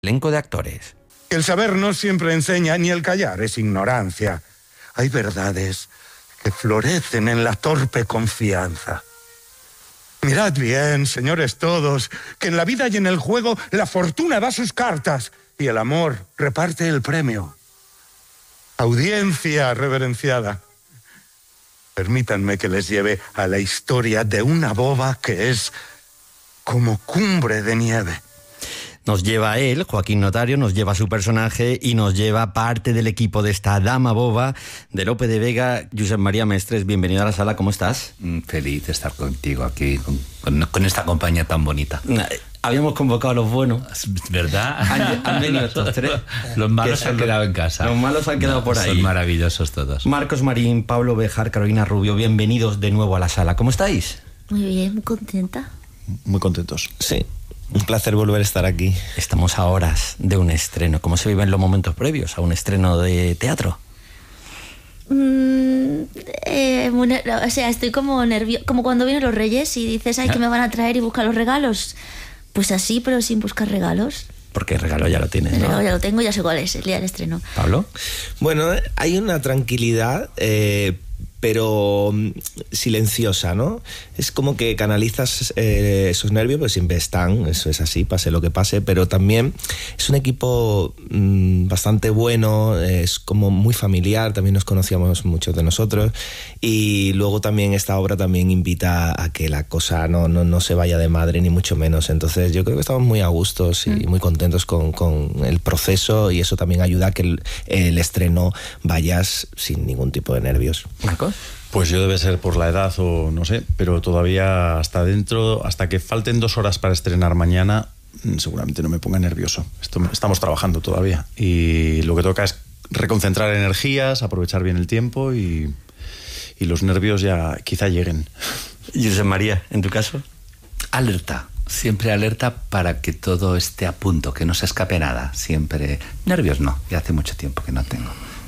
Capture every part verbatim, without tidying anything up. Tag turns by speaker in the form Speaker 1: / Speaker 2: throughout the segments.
Speaker 1: Elenco de actores.
Speaker 2: El saber no siempre enseña, ni el callar es ignorancia. Hay verdades que florecen en la torpe confianza. Mirad bien, señores todos, que en la vida y en el juego la fortuna da sus cartas y el amor reparte el premio. Audiencia reverenciada, permítanme que les lleve a la historia de una boba que es como cumbre de nieve.
Speaker 1: Nos lleva él, Joaquín Notario, nos lleva su personaje y nos lleva parte del equipo de esta dama boba de Lope de Vega. Josep María Mestres, bienvenido a la sala, ¿cómo estás?
Speaker 3: Feliz de estar contigo aquí, con, con, con esta compañía tan bonita.
Speaker 1: Habíamos convocado a los buenos,
Speaker 3: ¿verdad?
Speaker 1: Han, han venido estos tres.
Speaker 3: Los malos se han
Speaker 1: los,
Speaker 3: quedado en casa.
Speaker 1: Los malos han quedado no, por ahí.
Speaker 3: Son maravillosos todos.
Speaker 1: Marcos Marín, Pablo Bejar, Carolina Rubio, bienvenidos de nuevo a la sala. ¿Cómo estáis?
Speaker 4: Muy bien, muy contenta.
Speaker 5: Muy contentos.
Speaker 6: Sí. Un placer volver a estar aquí.
Speaker 1: Estamos a horas de un estreno. ¿Cómo se viven los momentos previos a un estreno de teatro?
Speaker 4: Mm, eh, muy, o sea, estoy como nerviosa, como cuando vienen los Reyes y dices, ay, que me van a traer y buscar los regalos. Pues así, pero sin buscar regalos.
Speaker 1: Porque el regalo ya lo tienes, ¿no?
Speaker 4: El regalo ya lo tengo, ya sé cuál es, el día del estreno.
Speaker 1: ¿Pablo?
Speaker 6: Bueno, hay una tranquilidad, eh, pero silenciosa, ¿no? Es como que canalizas eh, esos nervios, pues siempre están, eso es así, pase lo que pase, pero también es un equipo mmm, bastante bueno, es como muy familiar, también nos conocíamos muchos de nosotros, y luego también esta obra también invita a que la cosa no, no, no se vaya de madre, ni mucho menos. Entonces yo creo que estamos muy a gustos y mm. muy contentos con, con el proceso, y eso también ayuda a que el, el estreno vayas sin ningún tipo de nervios.
Speaker 1: ¿Marcos?
Speaker 5: Pues yo debe ser por la edad o no sé, pero todavía hasta dentro, hasta que falten dos horas para estrenar mañana, seguramente no me ponga nervioso. Esto, estamos trabajando todavía y lo que toca es reconcentrar energías, aprovechar bien el tiempo y, y los nervios ya quizá lleguen.
Speaker 1: Josep María, ¿en tu caso?
Speaker 3: Alerta, siempre alerta para que todo esté a punto, que no se escape nada. Siempre. Nervios no, ya hace mucho tiempo que no tengo.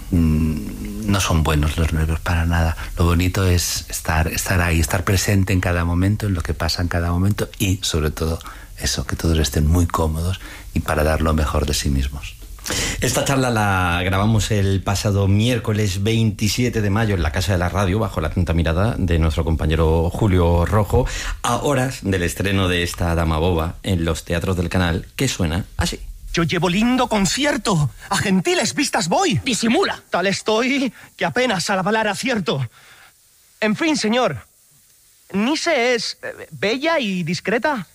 Speaker 3: No son buenos los nervios para nada. Lo bonito es estar, estar ahí, estar presente en cada momento, en lo que pasa en cada momento, y sobre todo eso, que todos estén muy cómodos y para dar lo mejor de sí mismos.
Speaker 1: Esta charla la grabamos el pasado miércoles veintisiete de mayo en la Casa de la Radio, bajo la atenta mirada de nuestro compañero Julio Rojo, a horas del estreno de esta dama boba en los teatros del canal, que suena así.
Speaker 7: Yo llevo lindo concierto, a gentiles vistas voy.
Speaker 8: Disimula.
Speaker 7: Tal estoy que apenas al hablar acierto. En fin, señor, ¿Nice es eh, bella y discreta?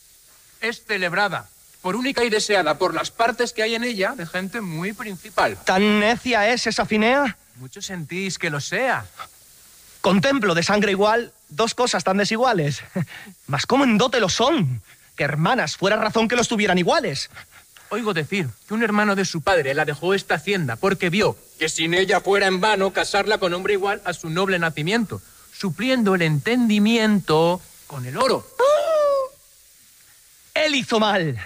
Speaker 8: Es celebrada, por única y deseada, por las partes que hay en ella de gente muy principal.
Speaker 7: ¿Tan necia es esa Finea?
Speaker 8: Mucho sentís que lo sea.
Speaker 7: Contemplo de sangre igual dos cosas tan desiguales. Mas cómo en dote lo son, que hermanas fuera razón que los tuvieran iguales.
Speaker 8: Oigo decir que un hermano de su padre la dejó esta hacienda porque vio que sin ella fuera en vano casarla con hombre igual a su noble nacimiento, supliendo el entendimiento con el oro.
Speaker 7: ¡Oh! Él hizo mal.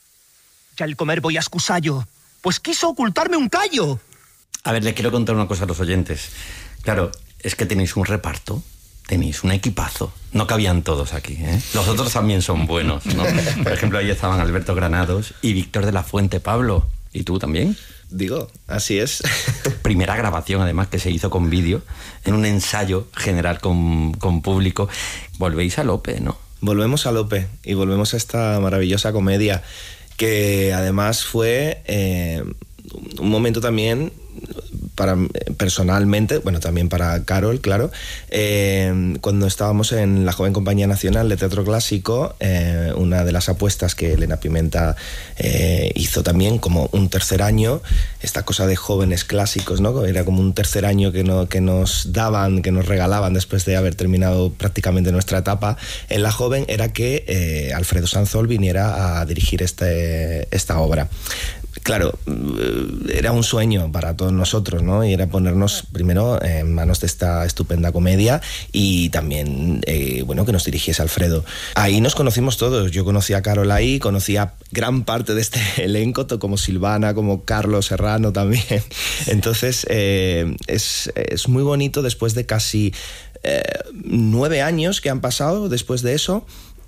Speaker 7: Ya el comer voy a excusallo, pues quiso ocultarme un callo.
Speaker 1: A ver, le quiero contar una cosa a los oyentes. Claro, es que tenéis un reparto. Tenéis un equipazo. No cabían todos aquí, ¿eh? Los otros también son buenos, ¿no? Por ejemplo, ahí estaban Alberto Granados y Víctor de la Fuente. Pablo, ¿y tú también?
Speaker 6: Digo, así es.
Speaker 1: Primera grabación, además, que se hizo con vídeo, en un ensayo general con, con público. Volvéis a Lope, ¿no?
Speaker 6: Volvemos a Lope y volvemos a esta maravillosa comedia, que además fue eh, un momento también para personalmente, bueno, también para Carol, claro, eh, cuando estábamos en la Joven Compañía Nacional de Teatro Clásico, eh, una de las apuestas que Elena Pimenta eh, hizo también como un tercer año, esta cosa de jóvenes clásicos, ¿no? Era como un tercer año que, no, que nos daban, que nos regalaban después de haber terminado prácticamente nuestra etapa en la Joven, era que eh, Alfredo Sanzol viniera a dirigir este, esta obra. Claro, era un sueño para todos nosotros, ¿no? Y era ponernos primero en manos de esta estupenda comedia y también, eh, bueno, que nos dirigiese Alfredo. Ahí nos conocimos todos. Yo conocí a Carol ahí, conocí a gran parte de este elenco, como Silvana, como Carlos Serrano también. Entonces, eh, es, es muy bonito después de casi eh, nueve años que han pasado después de eso.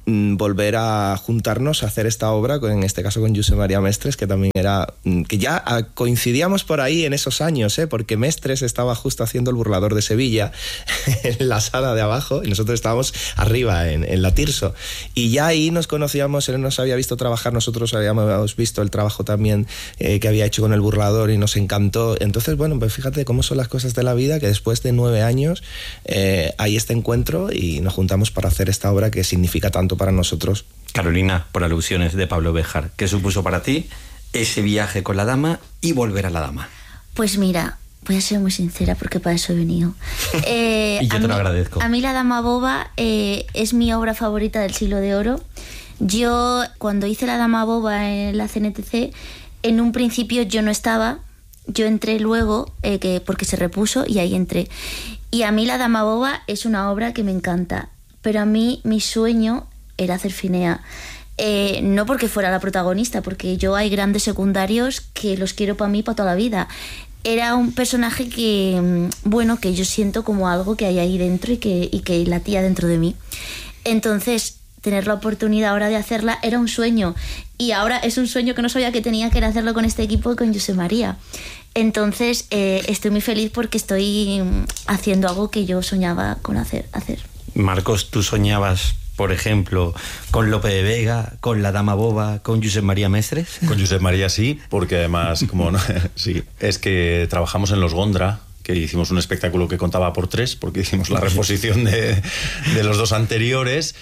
Speaker 6: volver a juntarnos a hacer esta obra, en este caso con Josep María Mestres, que también era, que ya coincidíamos por ahí en esos años, ¿eh? Porque Mestres estaba justo haciendo El burlador de Sevilla en la sala de abajo y nosotros estábamos arriba en, en la Tirso, y ya ahí nos conocíamos, él nos había visto trabajar, nosotros habíamos visto el trabajo también eh, que había hecho con El burlador y nos encantó. Entonces, bueno, pues fíjate cómo son las cosas de la vida, que después de nueve años eh, hay este encuentro y nos juntamos para hacer esta obra que significa tanto para nosotros.
Speaker 1: Carolina, por alusiones de Pablo Béjar, ¿qué supuso para ti ese viaje con la dama y volver a la dama?
Speaker 4: Pues mira, voy a ser muy sincera porque para eso he venido. Eh,
Speaker 1: y yo te
Speaker 4: mí,
Speaker 1: lo agradezco.
Speaker 4: A mí La Dama Boba eh, es mi obra favorita del Siglo de Oro. Yo, cuando hice La Dama Boba en la C N T C, en un principio yo no estaba, yo entré luego eh, que, porque se repuso y ahí entré. Y a mí La Dama Boba es una obra que me encanta, pero a mí mi sueño era hacer Finea. Eh, no porque fuera la protagonista, porque yo hay grandes secundarios que los quiero para mí para toda la vida. Era un personaje que, bueno, que yo siento como algo que hay ahí dentro y que, y que latía dentro de mí. Entonces, tener la oportunidad ahora de hacerla era un sueño. Y ahora es un sueño que no sabía que tenía, que era hacerlo con este equipo y con Josep María. Entonces, eh, estoy muy feliz porque estoy haciendo algo que yo soñaba con hacer. hacer.
Speaker 1: Marcos, ¿tú soñabas, por ejemplo, con Lope de Vega, con La Dama Boba, con Josep María Mestres?
Speaker 5: Con Josep María sí, porque además, como no, sí, es que trabajamos en Los Gondra, que hicimos un espectáculo que contaba por tres, porque hicimos la reposición de, de los dos anteriores,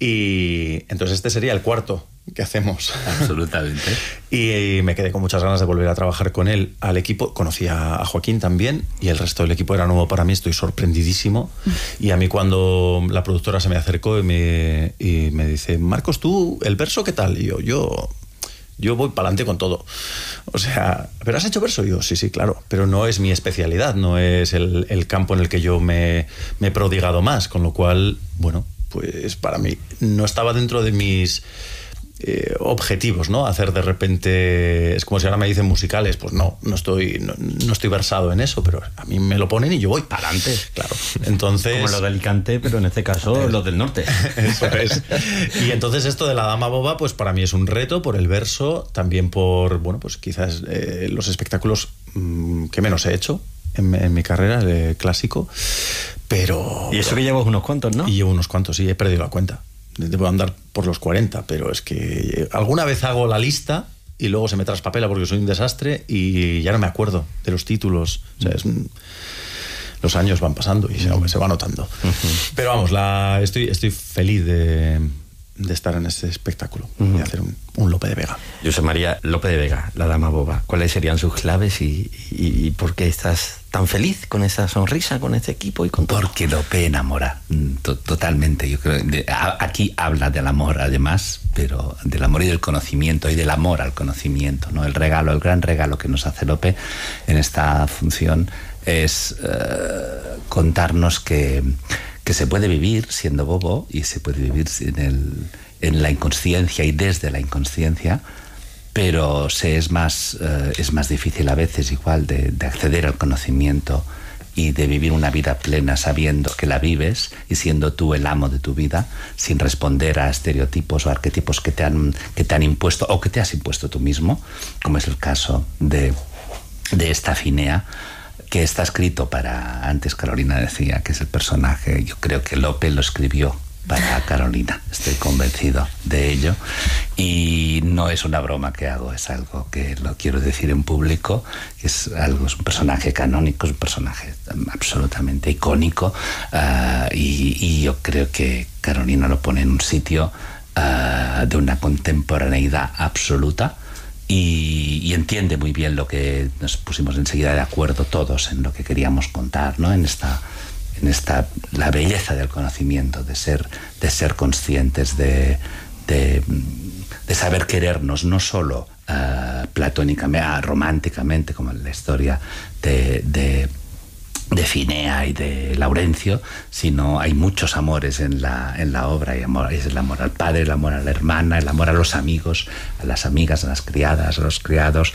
Speaker 5: y entonces este sería el cuarto que hacemos.
Speaker 3: Absolutamente.
Speaker 5: Y, y me quedé con muchas ganas de volver a trabajar con él. Al equipo, conocí a Joaquín también, y el resto del equipo era nuevo para mí, estoy sorprendidísimo. Y a mí cuando la productora se me acercó y me, y me dice, Marcos, ¿tú el verso qué tal? Y yo, yo... Yo voy para adelante con todo. O sea, ¿pero has hecho verso? Y yo, sí, sí, claro. Pero no es mi especialidad, no es el, el campo en el que yo me, me he prodigado más. Con lo cual, bueno, pues para mí no estaba dentro de mis eh, objetivos, ¿no? Hacer de repente... Es como si ahora me dicen musicales. Pues no, no estoy, no, no estoy versado en eso, pero a mí me lo ponen y yo voy para adelante. Claro. Entonces...
Speaker 1: Como lo de Alicante, pero en este caso los del norte.
Speaker 5: Eso es. Y entonces esto de La Dama Boba, pues para mí es un reto por el verso, también por, bueno, pues quizás eh, los espectáculos mmm, que menos he hecho en, en mi carrera de clásico, pero...
Speaker 1: Y eso que llevas unos cuantos, ¿no?
Speaker 5: Y llevo unos cuantos, sí, he perdido la cuenta. Debo andar por los cuarenta, pero es que alguna vez hago la lista y luego se me traspapela porque soy un desastre y ya no me acuerdo de los títulos. O sea, es... Los años van pasando y se, se va notando. Uh-huh. Pero vamos, la, estoy, estoy feliz de, de estar en este espectáculo, uh-huh. de hacer un, un Lope de Vega.
Speaker 1: Josep María, Lope de Vega, La Dama Boba, ¿cuáles serían sus claves y, y, y por qué estás tan feliz con esa sonrisa, con este equipo y con todo?
Speaker 3: Porque Lope enamora, to- totalmente. Yo creo de, a, aquí habla del amor, además, pero del amor y del conocimiento y del amor al conocimiento, ¿no? El regalo, el gran regalo que nos hace Lope en esta función es uh, contarnos que, que se puede vivir siendo bobo y se puede vivir en, el, en la inconsciencia y desde la inconsciencia, pero se es, más, uh, es más difícil a veces igual de, de acceder al conocimiento y de vivir una vida plena sabiendo que la vives y siendo tú el amo de tu vida sin responder a estereotipos o arquetipos que te han, que te han impuesto o que te has impuesto tú mismo, como es el caso de, de esta Finea, que está escrito para, antes Carolina decía que es el personaje, yo creo que Lope lo escribió para Carolina, estoy convencido de ello, y no es una broma que hago, es algo que lo quiero decir en público, es algo, es un personaje canónico, es un personaje absolutamente icónico, uh, y, y yo creo que Carolina lo pone en un sitio uh, de una contemporaneidad absoluta. Y, y entiende muy bien lo que nos pusimos enseguida de acuerdo todos en lo que queríamos contar, ¿no? En esta, en esta la belleza del conocimiento, de ser, de ser conscientes, de, de, de saber querernos, no solo uh, platónicamente, uh, románticamente, como en la historia de, de de Finea y de Laurencio, sino hay muchos amores en la, en la obra. Hay amor, es el amor al padre, el amor a la hermana, el amor a los amigos, a las amigas, a las criadas, a los criados,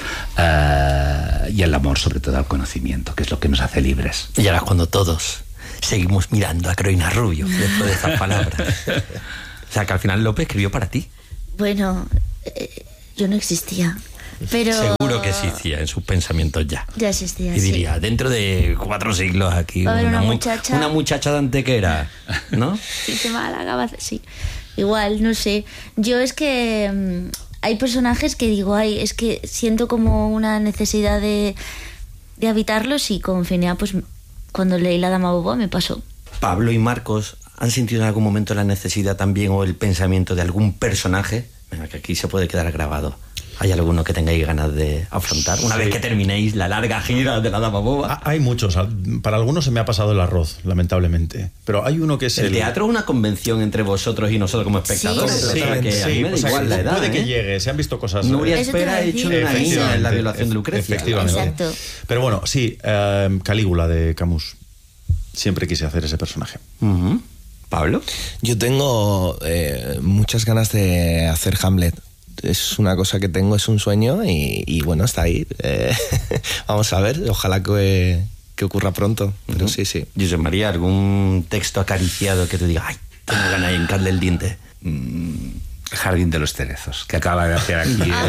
Speaker 3: uh, y el amor sobre todo al conocimiento, que es lo que nos hace libres.
Speaker 1: Y ahora es cuando todos seguimos mirando a Carolina Rubio después de estas palabras. sea, que al final Lope escribió para ti.
Speaker 4: Bueno, eh, yo no existía. Pero
Speaker 1: seguro que existía en sus pensamientos ya.
Speaker 4: Ya existía.
Speaker 1: Y diría,
Speaker 4: sí.
Speaker 1: dentro de cuatro siglos aquí,
Speaker 4: va a haber
Speaker 1: una,
Speaker 4: una
Speaker 1: mu-
Speaker 4: muchacha.
Speaker 1: una muchacha de Antequera, ¿no?
Speaker 4: Sí, se me la cabeza, sí. Igual, no sé. Yo es que mmm, hay personajes que digo, ay, es que siento como una necesidad de, de habitarlos y con Fenea, pues cuando leí La Dama Boba me pasó.
Speaker 1: Pablo y Marcos, ¿han sentido en algún momento la necesidad también o el pensamiento de algún personaje? Venga, que aquí se puede quedar grabado. ¿Hay alguno que tengáis ganas de afrontar? Una sí. vez que terminéis la larga gira de La Dama Boba.
Speaker 5: Hay muchos. Para algunos se me ha pasado el arroz, lamentablemente. Pero hay uno que es
Speaker 1: el...
Speaker 5: El
Speaker 1: teatro es una convención entre vosotros y nosotros como espectadores.
Speaker 5: Sí,
Speaker 1: o sea, que
Speaker 5: sí,
Speaker 1: a mí me da
Speaker 5: o sea,
Speaker 1: igual la edad.
Speaker 5: Puede
Speaker 1: ¿eh?
Speaker 5: que llegue, se han visto cosas...
Speaker 1: Nuria
Speaker 4: Eso
Speaker 1: Espera ha hecho de una niña en la violación de Lucrecia.
Speaker 5: Efectivamente.
Speaker 4: Exacto.
Speaker 5: Pero bueno, sí, uh, Calígula de Camus. Siempre quise hacer ese personaje.
Speaker 1: Uh-huh. ¿Pablo?
Speaker 6: Yo tengo eh, muchas ganas de hacer Hamlet. Es una cosa que tengo, es un sueño y, y bueno, está ahí. Eh, vamos a ver, ojalá que, que ocurra pronto. Pero uh-huh. sí, sí.
Speaker 1: José María, ¿algún texto acariciado que te diga, ay, tengo ganas de hincarle el diente?
Speaker 3: Mm, Jardín de los Cerezos, que acaba de hacer aquí el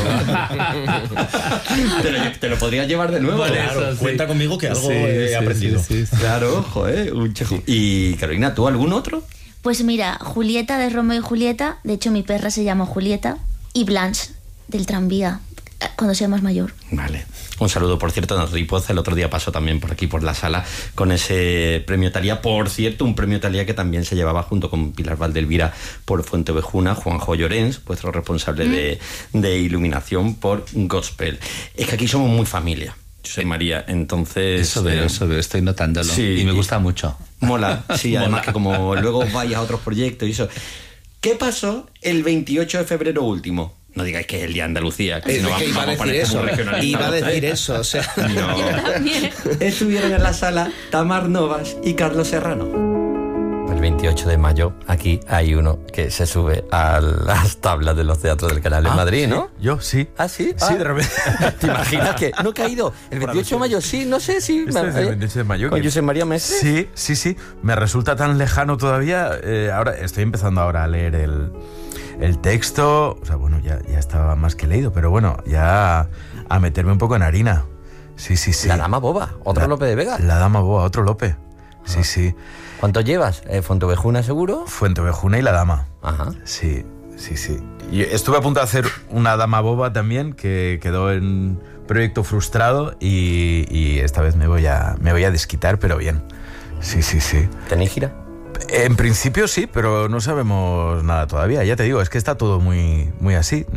Speaker 1: te, lo, te lo podrías llevar de nuevo.
Speaker 5: Claro,
Speaker 3: eso, sí.
Speaker 5: Cuenta conmigo que algo
Speaker 3: sí,
Speaker 5: he
Speaker 3: sí,
Speaker 5: aprendido.
Speaker 3: Sí, sí, sí.
Speaker 1: Claro, ojo, ¿eh? Un chejo. Y Carolina, ¿tú algún otro?
Speaker 4: Pues mira, Julieta de Romeo y Julieta, de hecho mi perra se llama Julieta, y Blanche del tranvía, cuando sea más mayor.
Speaker 1: Vale. Un saludo, por cierto, a Natalie Poza. El otro día pasó también por aquí, por la sala, con ese premio Talía. Por cierto, un premio Talía que también se llevaba junto con Pilar Valdelvira por Fuentevejuna, Juanjo Llorens, vuestro responsable mm. de, de iluminación por Gospel. Es que aquí somos muy familia. Yo soy María, entonces...
Speaker 3: Eso veo, eh, eso veo, estoy notándolo. Sí, y me gusta mucho.
Speaker 1: Mola, sí,
Speaker 3: Mola.
Speaker 1: Además que como luego vayas a otros proyectos y eso... ¿Qué pasó el veintiocho de febrero último? No digáis que es el día de Andalucía, que
Speaker 6: es
Speaker 1: no
Speaker 6: que
Speaker 1: vamos,
Speaker 6: iba
Speaker 1: vamos
Speaker 6: a decir eso. Iba a decir eso, o sea.
Speaker 1: No. Estuvieron en la sala Tamar Novas y Carlos Serrano. El veintiocho de mayo, aquí hay uno que se sube a las tablas de los teatros del Canal en
Speaker 9: ah,
Speaker 1: Madrid,
Speaker 9: ¿sí?
Speaker 1: ¿no?
Speaker 9: Yo, sí.
Speaker 1: ¿Ah, sí?
Speaker 9: Sí,
Speaker 1: ah.
Speaker 9: de repente.
Speaker 1: ¿Te imaginas que no he caído? El veintiocho de mayo, sí, no sé si...
Speaker 9: Este
Speaker 1: me,
Speaker 9: es el veintiocho de mayo.
Speaker 1: ¿Con
Speaker 9: que...
Speaker 1: José María Mestre?
Speaker 9: Sí, sí, sí. Me resulta tan lejano todavía. Eh, ahora estoy empezando ahora a leer el... El texto, o sea, bueno, ya, ya estaba más que leído, pero bueno, ya a meterme un poco en harina. Sí, sí, sí.
Speaker 1: La Dama Boba, otro
Speaker 9: la,
Speaker 1: Lope de Vega.
Speaker 9: La Dama Boba, otro Lope. Sí,
Speaker 1: Ajá.
Speaker 9: sí.
Speaker 1: ¿Cuánto llevas? Eh, ¿Fuentevejuna seguro?
Speaker 9: Fuentevejuna y La Dama.
Speaker 1: Ajá.
Speaker 9: Sí, sí, sí. Y estuve a punto de hacer una Dama Boba también, que quedó en proyecto frustrado y, y esta vez me voy a, me voy a desquitar, pero bien. Sí, sí, sí.
Speaker 1: ¿Tenéis gira?
Speaker 9: En principio sí, pero no sabemos nada todavía. Ya te digo, es que está todo muy, muy así.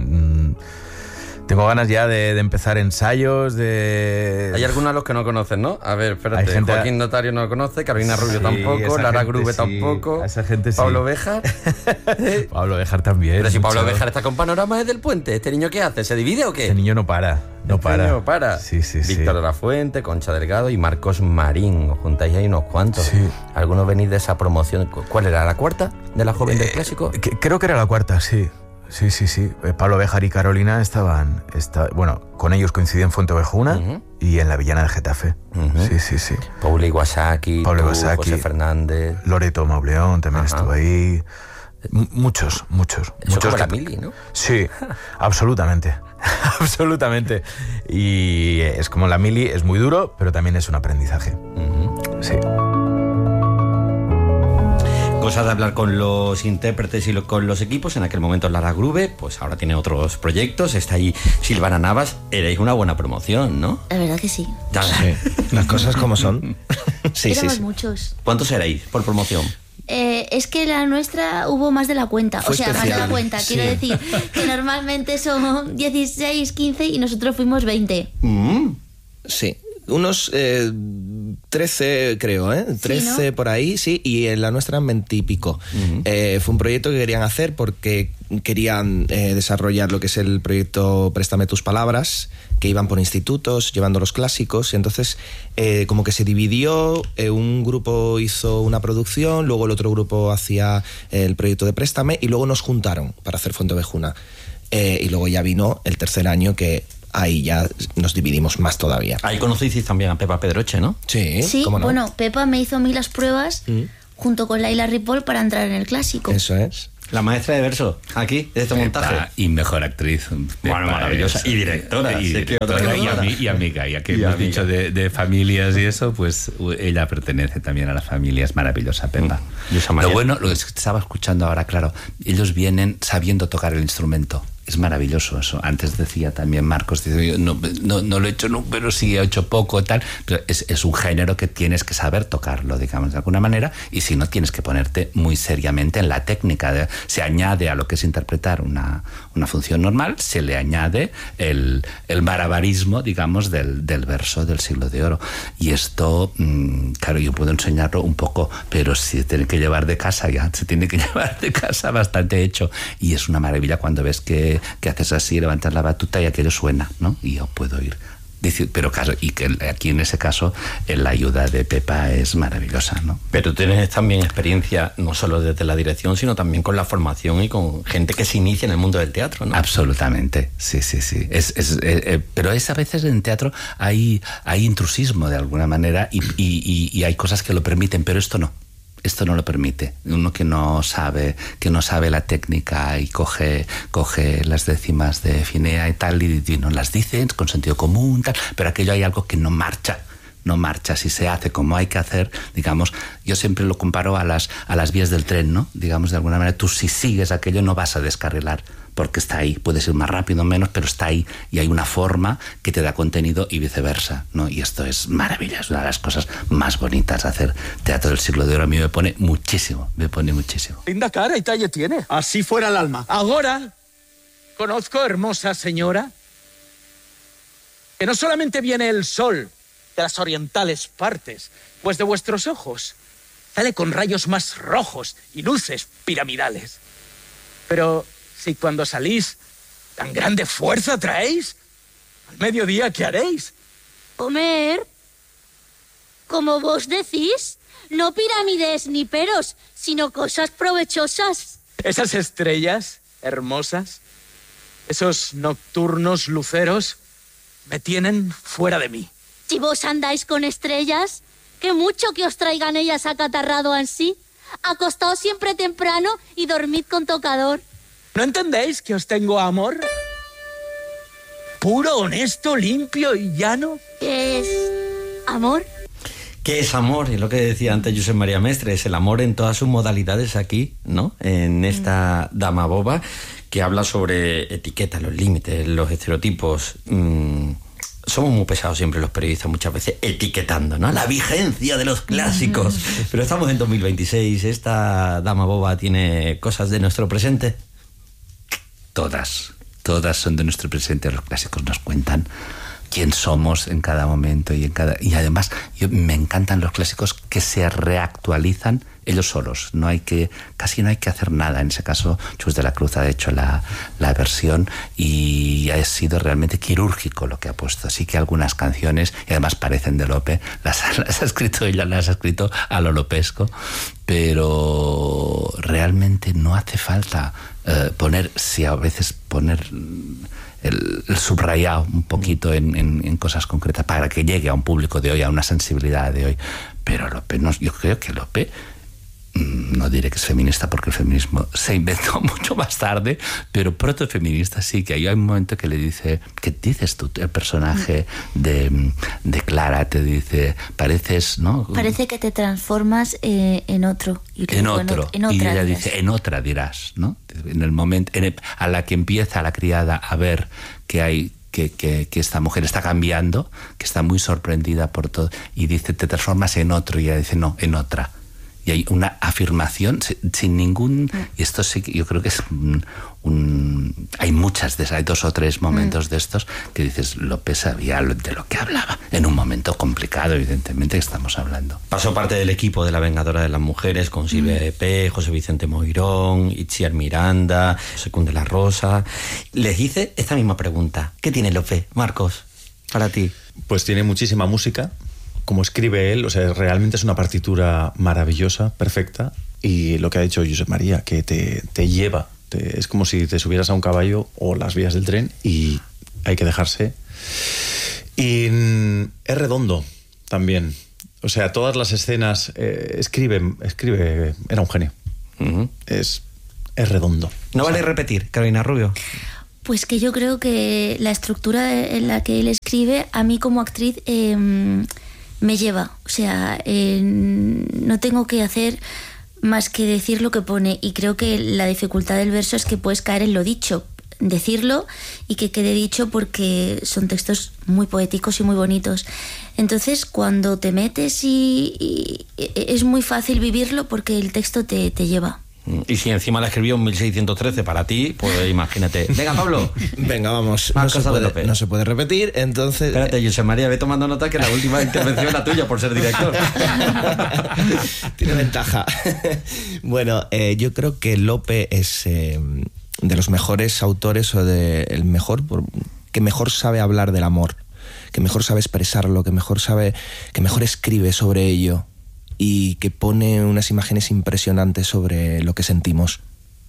Speaker 9: Tengo ganas ya de, de empezar ensayos, de...
Speaker 1: Hay algunos a los que no conocen, ¿no? A ver, espérate.
Speaker 9: Hay gente...
Speaker 1: Joaquín Notario no lo conoce, Carolina Rubio
Speaker 9: sí,
Speaker 1: tampoco, Lara
Speaker 9: gente,
Speaker 1: Grube
Speaker 9: sí.
Speaker 1: tampoco,
Speaker 9: Esa gente sí.
Speaker 1: Pablo Béjar.
Speaker 9: Pablo Béjar también.
Speaker 1: Pero si
Speaker 9: mucho.
Speaker 1: Pablo Béjar está con Panorama desde el puente, ¿este niño qué hace? ¿Se divide o qué?
Speaker 9: Este niño no para, no
Speaker 1: este
Speaker 9: para.
Speaker 1: Niño no para.
Speaker 9: Sí, sí, sí.
Speaker 1: Víctor de la Fuente, Concha Delgado y Marcos Marín. Os juntáis ahí unos cuantos.
Speaker 9: Sí.
Speaker 1: Algunos venís de esa promoción. ¿Cuál era? ¿La cuarta de la joven eh, del clásico?
Speaker 9: Que, creo que era la cuarta, sí. Sí, sí, sí. Pablo Béjar y Carolina estaban... Está, bueno, con ellos coincidí en Fuentevejuna uh-huh. y en la Villana de Getafe. Uh-huh. Sí, sí, sí.
Speaker 1: Paula Iwasaki,
Speaker 9: Pablo
Speaker 1: tú,
Speaker 9: Iwasaki,
Speaker 1: José Fernández...
Speaker 9: Loreto Mauleón también uh-huh. estuvo ahí. M- muchos, muchos.
Speaker 1: Eso
Speaker 9: muchos
Speaker 1: como
Speaker 9: que...
Speaker 1: la Mili, ¿no?
Speaker 9: Sí, absolutamente. absolutamente. Y es como la Mili, es muy duro, pero también es un aprendizaje. Uh-huh. Sí.
Speaker 1: Cosas de hablar con los intérpretes y lo, con los equipos. En aquel momento Lara Grube, pues ahora tiene otros proyectos. Está ahí Silvana Navas. Erais una buena promoción, ¿no?
Speaker 4: La verdad que sí.
Speaker 1: Ya,
Speaker 6: sí. Las cosas como son. Sí,
Speaker 4: Éramos
Speaker 6: sí, sí.
Speaker 4: muchos.
Speaker 1: ¿Cuántos erais por promoción?
Speaker 4: Eh, es que la nuestra hubo más de la cuenta.
Speaker 6: Fue
Speaker 4: o sea,
Speaker 6: especial.
Speaker 4: más de la cuenta.
Speaker 6: Sí.
Speaker 4: Quiero decir que normalmente son dieciséis, quince y nosotros fuimos veinte.
Speaker 1: Mm.
Speaker 6: Sí. Unos eh, trece, creo, ¿eh? trece
Speaker 4: sí, ¿no?
Speaker 6: por ahí, sí, y en la nuestra veinte y pico. Uh-huh. Eh, fue un proyecto que querían hacer porque querían eh, desarrollar lo que es el proyecto Préstame tus palabras, que iban por institutos llevando los clásicos, y entonces eh, como que se dividió, eh, un grupo hizo una producción, luego el otro grupo hacía el proyecto de Préstame, y luego nos juntaron para hacer Fuentevejuna. Eh, y luego ya vino el tercer año que... Ahí ya nos dividimos más todavía.
Speaker 1: Ahí conocisteis también a Pepa Pedroche, ¿no?
Speaker 6: Sí,
Speaker 4: sí,
Speaker 6: ¿cómo no?
Speaker 4: Bueno, Pepa me hizo a mí las pruebas mm. junto con Laila Ripoll para entrar en el clásico.
Speaker 6: Eso es.
Speaker 1: La maestra de verso, aquí, de este montaje.
Speaker 3: Epa, y mejor actriz.
Speaker 1: Bueno,
Speaker 3: Epa,
Speaker 1: maravillosa.
Speaker 3: es-
Speaker 1: Y directora.
Speaker 3: Y,
Speaker 1: sí, que otra
Speaker 3: directora, y
Speaker 1: cosa.
Speaker 3: ami- y amiga. Ya que
Speaker 1: Y
Speaker 3: hemos
Speaker 1: amiga.
Speaker 3: dicho de, de familias y eso, pues ella pertenece también a la familia. Es maravillosa, Pepa.
Speaker 1: Mm. Yosa María.
Speaker 3: Lo bueno, lo que estaba escuchando ahora, claro, ellos vienen sabiendo tocar el instrumento. Es maravilloso eso. Antes decía también Marcos, dice, yo no, no, no lo he hecho nunca, pero sí he hecho poco, tal. Pero es, es un género que tienes que saber tocarlo, digamos, de alguna manera, y si no, tienes que ponerte muy seriamente en la técnica. De, se añade a lo que es interpretar una, una función normal, se le añade el, el malabarismo, digamos, del, del verso del Siglo de Oro. Y esto, mmm, claro, yo puedo enseñarlo un poco, pero se tiene que llevar de casa ya, se tiene que llevar de casa bastante hecho. Y es una maravilla cuando ves que que haces así, levantas la batuta y aquello suena, ¿no? Y yo puedo ir. Decir, pero claro, y que aquí en ese caso la ayuda de Pepa es maravillosa, ¿no?
Speaker 1: Pero tienes también experiencia, no solo desde la dirección, sino también con la formación y con gente que se inicia en el mundo del teatro, ¿no?
Speaker 3: Absolutamente, sí, sí, sí. Es, es, eh, eh, pero es a veces en teatro hay, hay intrusismo de alguna manera y, y, y, y hay cosas que lo permiten, pero esto no. Esto no lo permite. Uno que no sabe, que no sabe la técnica y coge, coge las décimas de Finea y tal, y, y nos las dice con sentido común, tal, pero aquello hay algo que no marcha. No marcha, si se hace como hay que hacer, digamos, yo siempre lo comparo a las, a las vías del tren, ¿no? Digamos, de alguna manera, tú si sigues aquello no vas a descarrilar, porque está ahí, puedes ir más rápido o menos, pero está ahí, y hay una forma que te da contenido y viceversa, ¿no? Y esto es maravilloso, es una de las cosas más bonitas de hacer teatro del Siglo de Oro. A mí me pone muchísimo, me pone muchísimo.
Speaker 7: Linda cara y talle tiene. Así fuera el alma. Ahora, conozco, hermosa señora, que no solamente viene el sol de las orientales partes, pues de vuestros ojos sale con rayos más rojos y luces piramidales. Pero si cuando salís tan grande fuerza traéis, al mediodía, ¿qué haréis?
Speaker 10: Comer. Como vos decís, no pirámides ni peros, sino cosas provechosas.
Speaker 7: Esas estrellas hermosas, esos nocturnos luceros, me tienen fuera de mí.
Speaker 10: Si vos andáis con estrellas, que mucho que os traigan ellas acatarrado ansí. Acostaos siempre temprano y dormid con tocador.
Speaker 7: ¿No entendéis que os tengo amor? Puro, honesto, limpio y llano.
Speaker 10: ¿Qué es amor?
Speaker 1: ¿Qué es amor? Es lo que decía antes Josep María Mestre, es el amor en todas sus modalidades aquí, ¿no? En esta Dama Boba, que habla sobre etiquetas, los límites, los estereotipos. Mmm, somos muy pesados siempre los periodistas, muchas veces etiquetando, ¿no? La vigencia de los clásicos. Pero estamos en dos mil veintiséis, ¿esta Dama Boba tiene cosas de nuestro presente?
Speaker 3: Todas, todas son de nuestro presente. Los clásicos nos cuentan quién somos en cada momento y en cada y además yo, me encantan los clásicos que se reactualizan ellos solos. No hay que casi no hay que hacer nada. En ese caso, Chus de la Cruz ha hecho la, la versión y ha sido realmente quirúrgico lo que ha puesto. Así que algunas canciones, y además parecen de Lope, las, las ha escrito ella, las ha escrito a lo lopesco, pero realmente no hace falta eh, poner, si a veces poner el, el subrayado un poquito en, en, en cosas concretas para que llegue a un público de hoy, a una sensibilidad de hoy. Pero Lope, no, yo creo que Lope, no diré que es feminista porque el feminismo se inventó mucho más tarde, pero protofeminista sí, que hay un momento que le dice, ¿qué dices tú? El personaje de, de Clara te dice, pareces, ¿no?
Speaker 4: Parece que te transformas eh, en otro. Y
Speaker 3: En
Speaker 4: luego
Speaker 3: otro.
Speaker 4: En, en
Speaker 3: y
Speaker 4: otra
Speaker 3: ella
Speaker 4: dirás.
Speaker 3: dice, en otra dirás, ¿no? En el momento, en el, a la que empieza la criada a ver que hay Que, que, que esta mujer está cambiando, que está muy sorprendida por todo, y dice, te transformas en otro, y ella dice, no, en otra. Y hay una afirmación sin, sin ningún... Y esto sí que yo creo que es un... un hay muchas de esas, hay dos o tres momentos mm. de estos que dices, López sabía de lo que hablaba, en un momento complicado, evidentemente, que estamos hablando.
Speaker 1: Pasó parte del equipo de La Vengadora de las Mujeres con Silvia mm. P., José Vicente Moirón, Itziar Miranda, Secunde la Rosa. Les hice esta misma pregunta. ¿Qué tiene López, Marcos, para ti?
Speaker 5: Pues tiene muchísima música, como escribe él, o sea, realmente es una partitura maravillosa, perfecta, y lo que ha dicho Josep María, que te, te lleva, te, es como si te subieras a un caballo o las vías del tren y hay que dejarse. Y es redondo también, o sea, todas las escenas, eh, escribe, escribe, era un genio. Uh-huh. Es es redondo.
Speaker 1: No vale repetir, Carolina Rubio.
Speaker 4: Pues que yo creo que la estructura en la que él escribe, a mí como actriz, eh, me lleva. O sea, eh, no tengo que hacer más que decir lo que pone. Y creo que la dificultad del verso es que puedes caer en lo dicho, decirlo y que quede dicho, porque son textos muy poéticos y muy bonitos. Entonces, cuando te metes y, y es muy fácil vivirlo porque el texto te, te lleva.
Speaker 1: Y si encima la escribió en mil seiscientos trece para ti, pues imagínate. Venga, Pablo.
Speaker 6: Venga, vamos. No se, puede, no se puede repetir, entonces...
Speaker 1: Espérate, José María, ve tomando nota que la última intervención era tuya por ser director.
Speaker 6: Tiene ventaja. Bueno, eh, yo creo que Lope es eh, de los mejores autores, o de el mejor, que mejor sabe hablar del amor, que mejor sabe expresarlo, que mejor sabe, que mejor escribe sobre ello, y que pone unas imágenes impresionantes sobre lo que sentimos.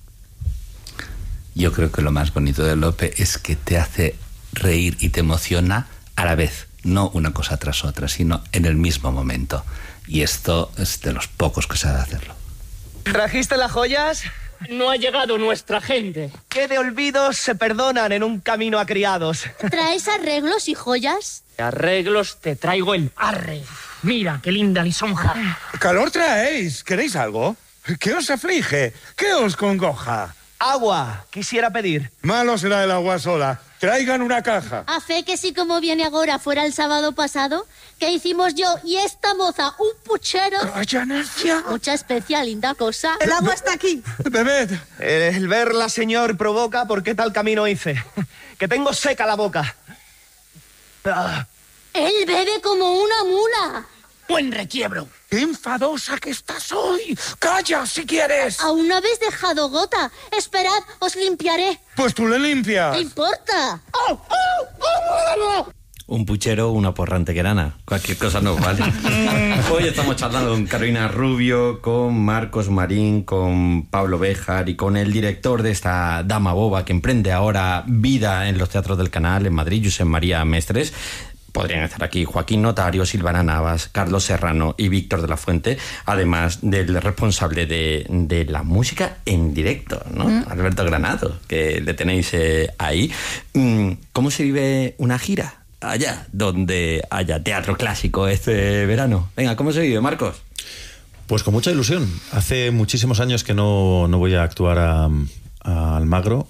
Speaker 3: Yo creo que lo más bonito de Lope es que te hace reír y te emociona a la vez, no una cosa tras otra, sino en el mismo momento. Y esto es de los pocos que sabe hacerlo.
Speaker 11: ¿Trajiste las joyas?
Speaker 8: No ha llegado nuestra gente.
Speaker 11: ¿Qué de olvidos se perdonan en un camino a criados?
Speaker 10: ¿Traes arreglos y joyas?
Speaker 8: Arreglos, te traigo el arre. Mira, qué linda lisonja.
Speaker 2: ¿Calor traéis? ¿Queréis algo? ¿Qué os aflige? ¿Qué os congoja?
Speaker 11: Agua, quisiera pedir.
Speaker 2: Malo será el agua sola. Traigan una caja.
Speaker 10: A fe que sí, como viene ahora, fuera el sábado pasado, que hicimos yo y esta moza un puchero.
Speaker 2: ¡Calla, necia!
Speaker 10: Mucha especial, linda cosa.
Speaker 11: El agua está aquí.
Speaker 2: Bebed.
Speaker 11: El verla, señor, provoca por qué tal camino hice. Que tengo seca la boca. Ah.
Speaker 10: Él bebe como una mula.
Speaker 8: Buen requiebro.
Speaker 2: ¡Qué enfadosa que estás hoy! ¡Calla, si quieres!
Speaker 10: Aún habéis dejado gota. Esperad, os limpiaré.
Speaker 2: Pues tú le limpias.
Speaker 10: ¿Qué importa?
Speaker 1: Un puchero, una porra antequerana. Cualquier cosa nos vale. Hoy estamos charlando con Carolina Rubio, con Marcos Marín, con Pablo Béjar y con el director de esta Dama Boba, que emprende ahora vida en los teatros del Canal en Madrid, Josep María Mestres. Podrían estar aquí Joaquín Notario, Silvana Navas, Carlos Serrano y Víctor de la Fuente, además del responsable de, de la música en directo, ¿no? Mm. Alberto Granado, que le tenéis eh, ahí. ¿Cómo se vive una gira allá, donde haya teatro clásico este verano? Venga, ¿cómo se vive, Marcos?
Speaker 5: Pues con mucha ilusión. Hace muchísimos años que no, no voy a actuar a, a Almagro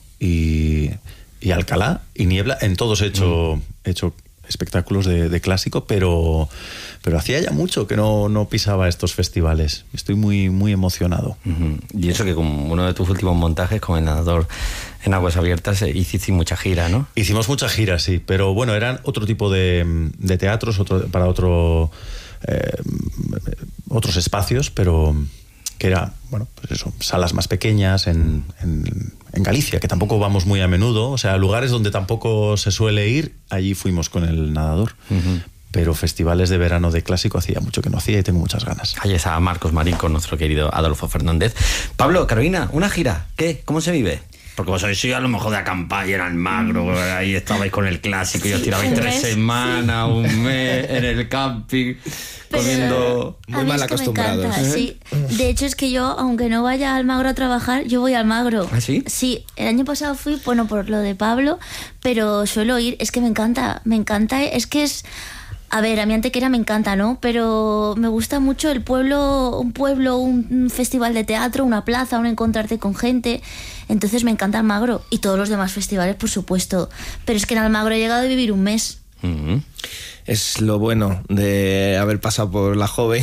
Speaker 5: y, y Alcalá y Niebla. En todos he hecho... Mm. He hecho espectáculos de, de clásico, pero, pero hacía ya mucho que no, no pisaba estos festivales. Estoy muy, muy emocionado.
Speaker 1: Uh-huh. Y eso que con uno de tus últimos montajes, con El nadador en aguas abiertas, hiciste mucha gira, ¿no?
Speaker 5: Hicimos mucha gira, sí, pero bueno, eran otro tipo de, de teatros, otro, para otro, eh, otros espacios, pero que era, bueno, pues eso, salas más pequeñas en, en, en Galicia, que tampoco vamos muy a menudo, o sea, lugares donde tampoco se suele ir, allí fuimos con El nadador. Uh-huh. Pero festivales de verano de clásico hacía mucho que no hacía y tengo muchas ganas.
Speaker 1: Ahí está Marcos Marín con nuestro querido Adolfo Fernández. Pablo, Carolina, una gira, ¿qué? ¿Cómo se vive? Porque vos sois a lo mejor de acampar y era Almagro, ahí estabais con el clásico y os tirabais tres semanas, un mes en el camping, pero comiendo...
Speaker 6: Muy mal acostumbrados.
Speaker 4: Me encanta, sí. De hecho, es que yo, aunque no vaya a Almagro a trabajar, yo voy a Almagro.
Speaker 1: ¿Ah, sí?
Speaker 4: Sí, el año pasado fui, bueno, por lo de Pablo, pero suelo ir, es que me encanta, me encanta, es que es... A ver, a mí Antequera me encanta, ¿no? Pero me gusta mucho el pueblo, un pueblo, un festival de teatro, una plaza, un encontrarte con gente. Entonces me encanta Almagro y todos los demás festivales, por supuesto. Pero es que en Almagro he llegado a vivir un mes.
Speaker 6: Uh-huh. Es lo bueno de haber pasado por La Joven,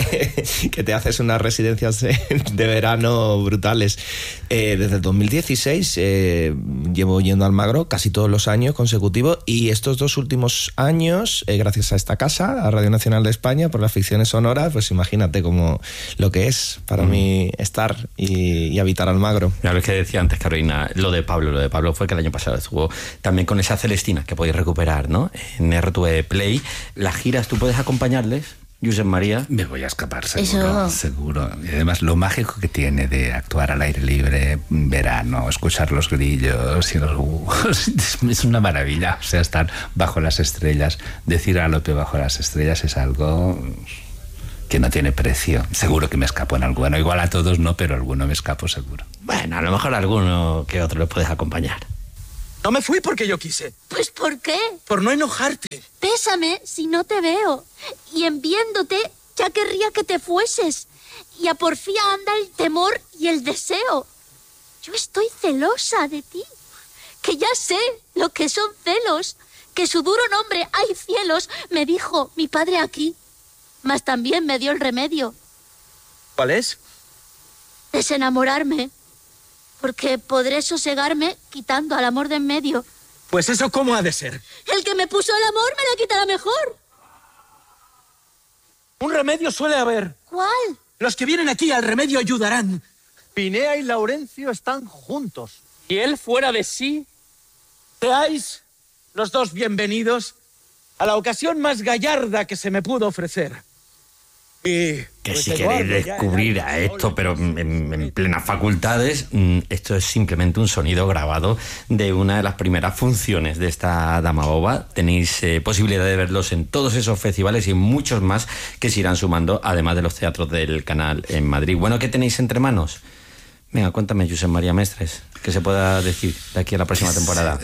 Speaker 6: que, que te haces unas residencias de, de verano brutales. Eh, desde el dos mil dieciséis eh, llevo yendo a Almagro casi todos los años consecutivos, y estos dos últimos años, eh, gracias a esta casa, a Radio Nacional de España, por las ficciones sonoras, pues imagínate como lo que es para mm. mí estar y, y habitar Almagro.
Speaker 1: Ya lo que decía antes, Carolina, lo de Pablo, lo de Pablo fue que el año pasado estuvo también con esa Celestina que podéis recuperar, ¿no? En R T V Play. Las giras, ¿tú puedes acompañarles, Josep María?
Speaker 3: Me voy a escapar, seguro, Eso. seguro. Y además, lo mágico que tiene de actuar al aire libre, verano, escuchar los grillos y los búhos, es una maravilla. O sea, estar bajo las estrellas, decir a Lope bajo las estrellas es algo que no tiene precio. Seguro que me escapo en alguno. Igual a todos no, pero alguno me escapo seguro.
Speaker 1: Bueno, a lo mejor alguno que otro les puedes acompañar.
Speaker 7: No me fui porque yo quise.
Speaker 10: Pues ¿por qué?
Speaker 7: Por no enojarte.
Speaker 10: Pésame si no te veo. Y en viéndote ya querría que te fueses. Y a porfía anda el temor y el deseo. Yo estoy celosa de ti. Que ya sé lo que son celos. Que su duro nombre, hay cielos, me dijo mi padre aquí. Mas también me dio el remedio.
Speaker 7: ¿Cuál es?
Speaker 10: Desenamorarme. Porque podré sosegarme quitando al amor de en medio.
Speaker 7: Pues eso, ¿cómo ha de ser?
Speaker 10: El que me puso el amor me lo quitará mejor.
Speaker 7: Un remedio suele haber.
Speaker 10: ¿Cuál?
Speaker 7: Los que vienen aquí al remedio ayudarán. Pinea y Laurencio están juntos.
Speaker 8: Y él fuera de sí.
Speaker 7: Seáis los dos bienvenidos a la ocasión más gallarda que se me pudo ofrecer. Y,
Speaker 1: que
Speaker 7: pues,
Speaker 1: si
Speaker 7: Eduardo,
Speaker 1: queréis descubrir a esto, pero en, en plenas facultades, esto es simplemente un sonido grabado de una de las primeras funciones de esta Dama Boba. Tenéis eh, posibilidad de verlos en todos esos festivales y muchos más que se irán sumando, además de los teatros del canal en Madrid. Bueno, ¿qué tenéis entre manos? Venga, cuéntame, Josep María Mestres, que se pueda decir de aquí a la próxima temporada.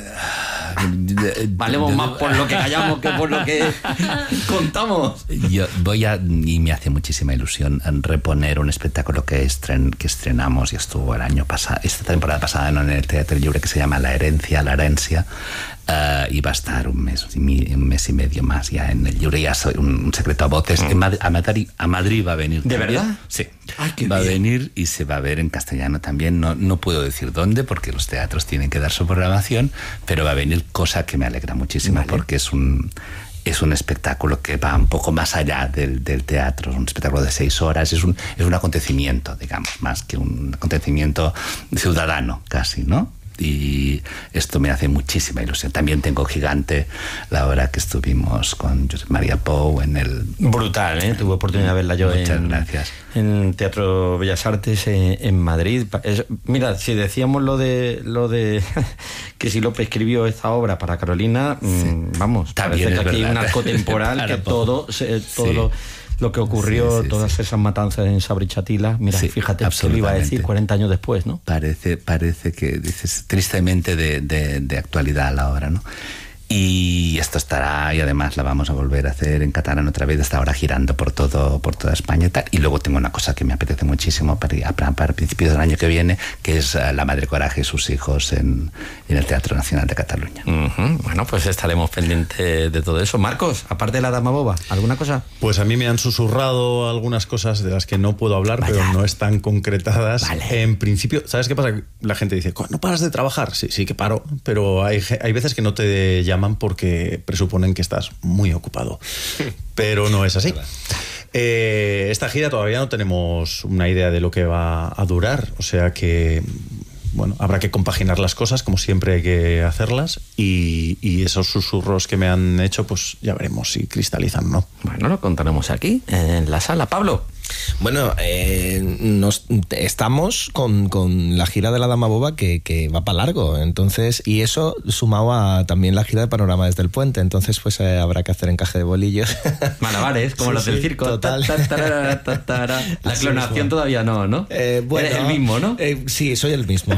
Speaker 1: Valemos más por lo que callamos que por lo que contamos.
Speaker 3: Yo voy a, y me hace muchísima ilusión, reponer un espectáculo que, estren, que estrenamos y estuvo el año pasado, esta temporada pasada, ¿no?, en el Teatro Lliure, que se llama La Herencia, La Herencia. Uh, y va a estar un mes, un mes y medio más ya en el Lliure. Ya soy un, un secreto a voces. Mm. En Madrid, a, Madrid, a Madrid va a venir.
Speaker 1: ¿De
Speaker 3: también.
Speaker 1: verdad?
Speaker 3: Sí.
Speaker 1: Ay,
Speaker 3: va
Speaker 1: bien.
Speaker 3: a venir y se va a ver en castellano también. No, no puedo decir dónde porque los teatros tienen que dar su programación, pero va a venir, cosa que me alegra muchísimo, vale. Porque es un... Es un espectáculo que va un poco más allá del, del teatro, es un espectáculo de seis horas, es un, es un acontecimiento, digamos, más que un acontecimiento ciudadano casi, ¿no? Y esto me hace muchísima ilusión. También tengo Gigante, la hora que estuvimos con Josep María Pou en el...
Speaker 1: Brutal, ¿eh? Tuve oportunidad de verla yo.
Speaker 3: Muchas
Speaker 1: en,
Speaker 3: gracias.
Speaker 1: En Teatro Bellas Artes en, en Madrid. Es, mira, si decíamos lo de lo de que si Lope escribió esta obra para Carolina, sí. mmm, vamos,
Speaker 3: también
Speaker 1: parece
Speaker 3: es
Speaker 1: que aquí hay un
Speaker 3: verdad.
Speaker 1: arco temporal que todo, se, todo sí. lo... Lo que ocurrió, sí, sí, todas sí. esas matanzas en Sabrichatila, mira, sí, fíjate, que lo iba a decir cuarenta años después, ¿no?
Speaker 3: Parece, parece que, dices, tristemente de, de, de actualidad la obra, ¿no? Y esto estará, y además la vamos a volver a hacer en catalán otra vez, está ahora girando por todo por toda España y tal. Y luego tengo una cosa que me apetece muchísimo para, para, para principios del año que viene, que es uh, La Madre Coraje y sus hijos en, en el Teatro Nacional de Cataluña.
Speaker 1: Uh-huh. Bueno, pues estaremos pendientes de todo eso. Marcos, aparte de la Dama Boba, ¿alguna cosa?
Speaker 5: Pues a mí me han susurrado algunas cosas de las que no puedo hablar, Vaya. pero no están concretadas.
Speaker 1: Vale.
Speaker 5: En principio, ¿sabes qué pasa? La gente dice, ¿no paras de trabajar? Sí, sí que paro, pero hay, hay veces que no te llaman porque presuponen que estás muy ocupado. Pero no es así. Eh, esta gira todavía no tenemos una idea de lo que va a durar, o sea que, bueno, habrá que compaginar las cosas, como siempre hay que hacerlas, y, y esos susurros que me han hecho, pues ya veremos si cristalizan o no.
Speaker 1: Bueno, lo contaremos aquí, en la sala. Pablo.
Speaker 6: Bueno, eh, nos, estamos con, con la gira de la Dama Boba que, que va para largo, entonces, y eso sumado a también la gira de Panorama desde el Puente, entonces pues eh, habrá que hacer encaje de bolillos.
Speaker 1: Malabares, como sí, los del circo.
Speaker 6: Total.
Speaker 1: Ta, ta, ta, ta, ta, ta. La Así clonación mismo. Todavía no, ¿no?
Speaker 6: Eh, bueno,
Speaker 1: Eres el mismo, ¿no?
Speaker 6: Eh, sí, soy el mismo.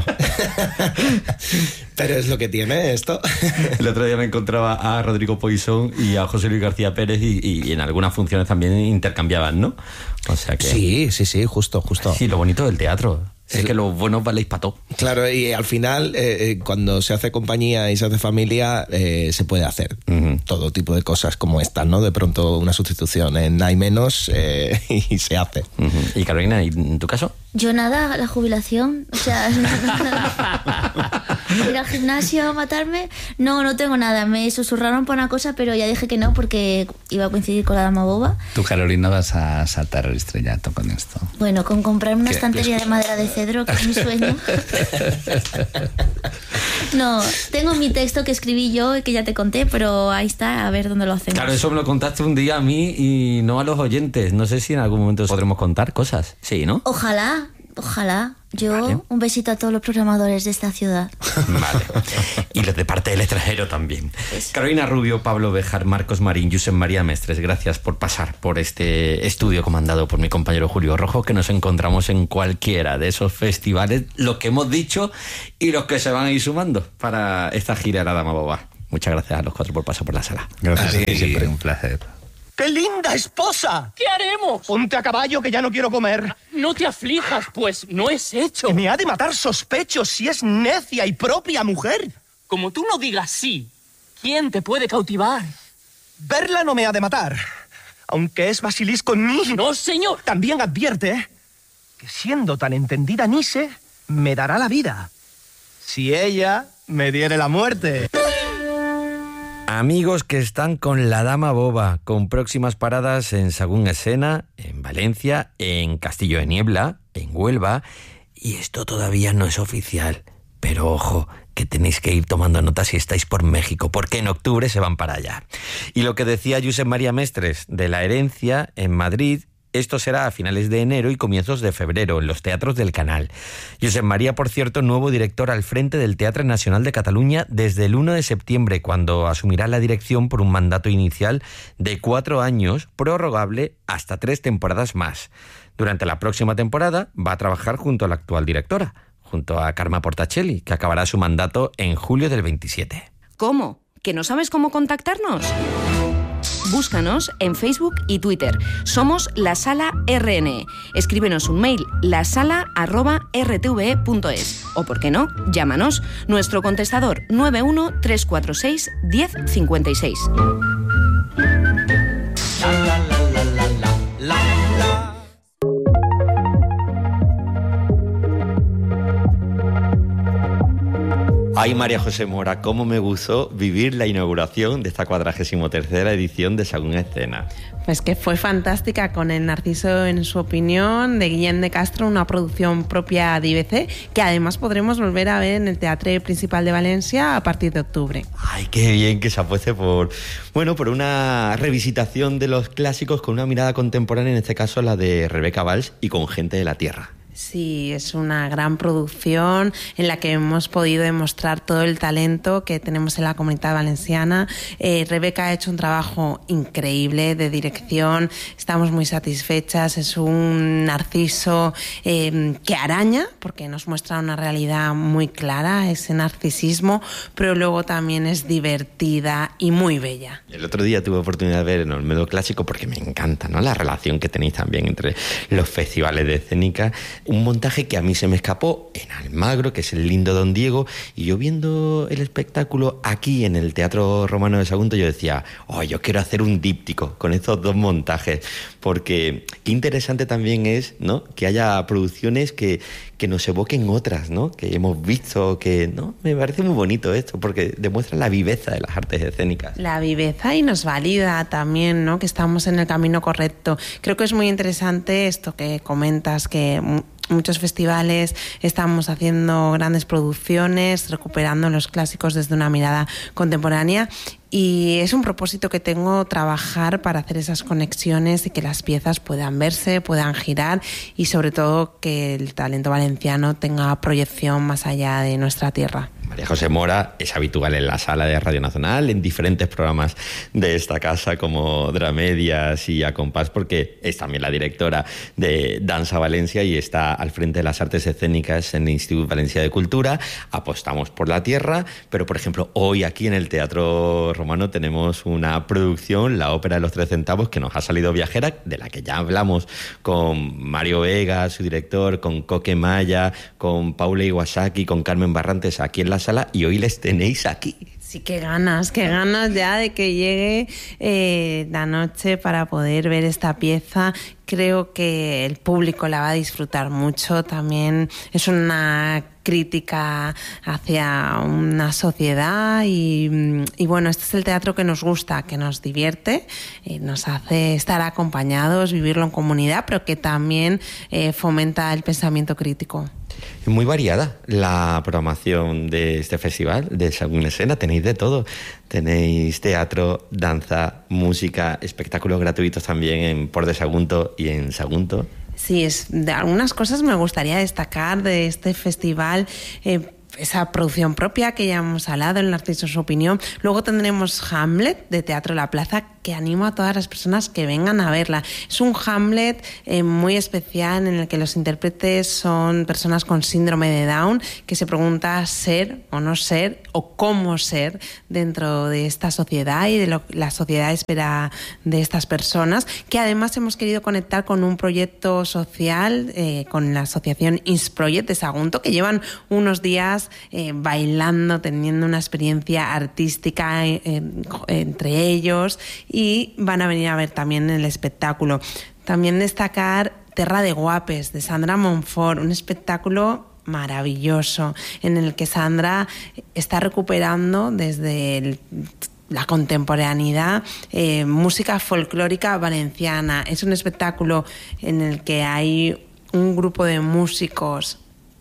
Speaker 6: Pero es lo que tiene esto.
Speaker 1: El otro día me encontraba a Rodrigo Poisson y a José Luis García Pérez y, y en algunas funciones también intercambiaban, ¿no? O sea que...
Speaker 6: Sí, sí, sí, justo, justo.
Speaker 1: Sí, lo bonito del teatro. Es que los buenos valéis para todo.
Speaker 6: Claro, y al final, eh, cuando se hace compañía y se hace familia, eh, se puede hacer uh-huh. todo tipo de cosas como esta, ¿no? De pronto una sustitución en hay menos eh, y se hace.
Speaker 1: Uh-huh. ¿Y Carolina, en tu caso?
Speaker 4: Yo nada, la jubilación, o sea, ir al gimnasio, matarme, no, no tengo nada. Me susurraron por una cosa, pero ya dije que no porque iba a coincidir con la Dama Boba.
Speaker 3: Tú, Carolina, vas a saltar el estrellato con esto.
Speaker 4: Bueno, con comprarme una estantería de madera de cedro, que es mi sueño. No, tengo mi texto que escribí yo y que ya te conté, pero ahí está, a ver dónde lo hacemos.
Speaker 1: Claro, eso me lo contaste un día a mí y no a los oyentes. No sé si en algún momento podremos contar cosas. Sí, ¿no?
Speaker 4: Ojalá. Ojalá. Yo,
Speaker 1: Vale.
Speaker 4: un besito a todos los programadores de esta ciudad.
Speaker 1: Vale. Y los de parte del extranjero también. Carolina Rubio, Pablo Béjar, Marcos Marín, Josep María Mestres, gracias por pasar por este estudio comandado por mi compañero Julio Rojo, que nos encontramos en cualquiera de esos festivales, los que hemos dicho y los que se van a ir sumando para esta gira de la Dama Boba. Muchas gracias a los cuatro por pasar por la sala.
Speaker 5: Gracias a ti,
Speaker 3: Sí,
Speaker 5: siempre.
Speaker 3: un placer.
Speaker 11: ¡Qué linda esposa!
Speaker 7: ¿Qué haremos?
Speaker 11: Ponte a caballo que ya no quiero comer.
Speaker 7: No te aflijas, pues no es hecho.
Speaker 11: Que me ha de matar sospechos si es necia y propia mujer.
Speaker 7: Como tú no digas sí, ¿quién te puede cautivar?
Speaker 11: Verla no me ha de matar. Aunque es basilisco en mí.
Speaker 7: No, señor.
Speaker 11: También advierte que siendo tan entendida Nise, me dará la vida. Si ella me diere la muerte.
Speaker 1: Amigos que están con la Dama Boba, con próximas paradas en Sagún Esena, en Valencia, en Castillo de Niebla, en Huelva, y esto todavía no es oficial. Pero ojo, que tenéis que ir tomando nota si estáis por México, porque en octubre se van para allá. Y lo que decía Josep María Mestres de La Herencia, en Madrid, esto será a finales de enero y comienzos de febrero en los teatros del Canal. Josep María, por cierto, nuevo director al frente del Teatre Nacional de Cataluña desde el uno de septiembre, cuando asumirá la dirección por un mandato inicial de cuatro años, prorrogable hasta tres temporadas más. Durante la próxima temporada va a trabajar junto a la actual directora, junto a Carme Portacelli, que acabará su mandato en julio del veintisiete.
Speaker 12: ¿Cómo? ¿Que no sabes cómo contactarnos? Búscanos en Facebook y Twitter. Somos La Sala R N E. Escríbenos un mail, lasala arroba r t v e punto es. O, por qué no, llámanos. Nuestro contestador nueve uno tres cuatro seis uno cero cinco seis.
Speaker 13: La, la, la, la, la, la, la.
Speaker 1: Ay, María José Mora, cómo me gustó vivir la inauguración de esta cuadragésimo tercera edición de Sagún Escena.
Speaker 14: Pues que fue fantástica, con El Narciso en su opinión, de Guillén de Castro, una producción propia de I B C, que además podremos volver a ver en el Teatro Principal de Valencia a partir de octubre.
Speaker 1: Ay, qué bien que se apueste por, bueno, por una revisitación de los clásicos con una mirada contemporánea, en este caso la de Rebeca Valls y con gente de la tierra.
Speaker 14: Sí, es una gran producción en la que hemos podido demostrar todo el talento que tenemos en la comunidad valenciana. Eh, Rebeca ha hecho un trabajo increíble de dirección, estamos muy satisfechas. Es un narciso eh, que araña, porque nos muestra una realidad muy clara, ese narcisismo, pero luego también es divertida y muy bella.
Speaker 1: El otro día tuve oportunidad de ver en Olmedo Clásico, porque me encanta, ¿no?, la relación que tenéis también entre los festivales de escénica. Un montaje que a mí se me escapó en Almagro, que es el lindo Don Diego, y yo viendo el espectáculo aquí en el Teatro Romano de Sagunto, yo decía, oh, yo quiero hacer un díptico con estos dos montajes, porque qué interesante también es, ¿no?, que haya producciones que, que nos evoquen otras, ¿no?, que hemos visto, que, ¿no?, me parece muy bonito esto, porque demuestra la viveza de las artes escénicas.
Speaker 14: La viveza, y nos valida también, ¿no?, que estamos en el camino correcto. Creo que es muy interesante esto que comentas, que muchos festivales estamos haciendo grandes producciones, recuperando los clásicos desde una mirada contemporánea, y es un propósito que tengo, trabajar para hacer esas conexiones y que las piezas puedan verse, puedan girar, y sobre todo que el talento valenciano tenga proyección más allá de nuestra tierra.
Speaker 1: María José Mora es habitual en la sala de Radio Nacional, en diferentes programas de esta casa como Dramedias y A Compás, porque es también la directora de Danza Valencia y está al frente de las artes escénicas en el Instituto Valencia de Cultura. Apostamos por la tierra, pero por ejemplo hoy aquí en el Teatro Romano tenemos una producción, la Ópera de los Tres Centavos, que nos ha salido viajera, de la que ya hablamos con Mario Vega, su director, con Coque Maya, con Paula Iwasaki, con Carmen Barrantes aquí en la sala, y hoy les tenéis aquí.
Speaker 14: Sí, qué ganas, qué ganas ya de que llegue eh, la noche para poder ver esta pieza. Creo que el público la va a disfrutar mucho. También es una crítica hacia una sociedad y, y bueno, este es el teatro que nos gusta, que nos divierte, eh, nos hace estar acompañados, vivirlo en comunidad, pero que también eh, fomenta el pensamiento crítico.
Speaker 1: Es muy variada la programación de este festival de Sagún Escena. Tenéis de todo. Tenéis teatro, danza, música, espectáculos gratuitos también en Port de Sagunto y en Sagunto.
Speaker 14: Sí, es, de algunas cosas me gustaría destacar de este festival. Eh, esa producción propia que ya hemos hablado, el Narciso su opinión. Luego tendremos Hamlet de Teatro La Plaza, que animo a todas las personas que vengan a verla. Es un Hamlet eh, muy especial en el que los intérpretes son personas con síndrome de Down, que se pregunta ser o no ser o cómo ser dentro de esta sociedad y de lo que la sociedad espera de estas personas, que además hemos querido conectar con un proyecto social, eh, con la asociación Insproject de Sagunto, que llevan unos días eh, bailando, teniendo una experiencia artística eh, eh, entre ellos, y van a venir a ver también el espectáculo. También destacar Terra de Guapes de Sandra Monfort, un espectáculo maravilloso en el que Sandra está recuperando desde el la contemporaneidad, eh, música folclórica valenciana. Es un espectáculo en el que hay un grupo de músicos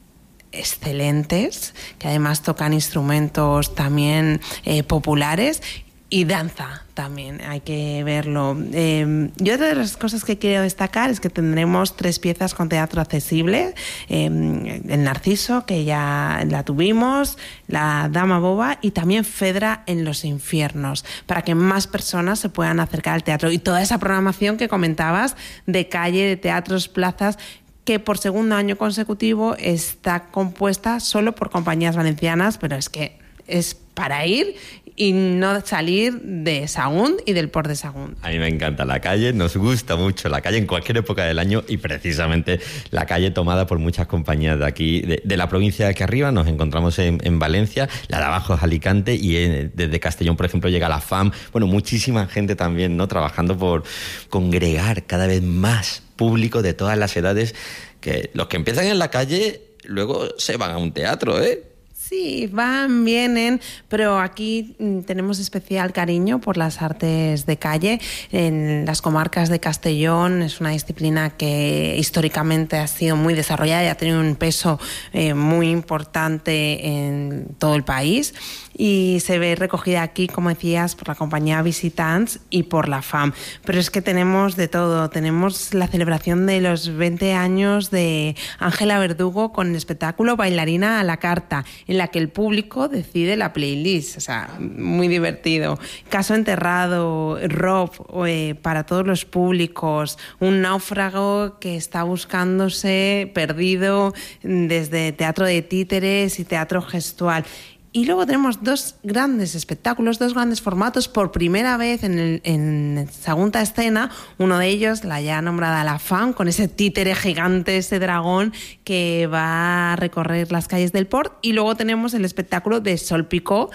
Speaker 14: excelentes, que además tocan instrumentos también eh, populares, y danza también, hay que verlo. Eh, y otra de las cosas que quiero destacar es que tendremos tres piezas con teatro accesible. Eh, el Narciso, que ya la tuvimos, la Dama Boba y también Fedra en los infiernos, para que más personas se puedan acercar al teatro. Y toda esa programación que comentabas de calle, de teatros, plazas, que por segundo año consecutivo está compuesta solo por compañías valencianas, pero es que es para ir y no salir de Sagunt y del Port de Sagunt.
Speaker 1: A mí me encanta la calle, nos gusta mucho la calle en cualquier época del año, y precisamente la calle tomada por muchas compañías de aquí, de, de la provincia de aquí arriba. Nos encontramos en, en Valencia, la de abajo es Alicante, y en, desde Castellón, por ejemplo, llega la F A M. Bueno, muchísima gente también, ¿no?, trabajando por congregar cada vez más público de todas las edades, que los que empiezan en la calle luego se van a un teatro, ¿eh?
Speaker 14: Sí, van, vienen, pero aquí tenemos especial cariño por las artes de calle. En las comarcas de Castellón es una disciplina que históricamente ha sido muy desarrollada y ha tenido un peso eh, muy importante en todo el país, y se ve recogida aquí, como decías, por la compañía Visitants y por la F A M. Pero es que tenemos de todo. Tenemos la celebración de los veinte años de Ángela Verdugo con el espectáculo Bailarina a la Carta, en la que el público decide la playlist. O sea, muy divertido. Caso Enterrado, Rob, eh, para todos los públicos. Un náufrago que está buscándose perdido desde teatro de títeres y teatro gestual. Y luego tenemos dos grandes espectáculos, dos grandes formatos por primera vez en, el, en Sagunta Escena. Uno de ellos, la ya nombrada La F A M, con ese títere gigante, ese dragón que va a recorrer las calles del Port. Y luego tenemos el espectáculo de Sol Picó,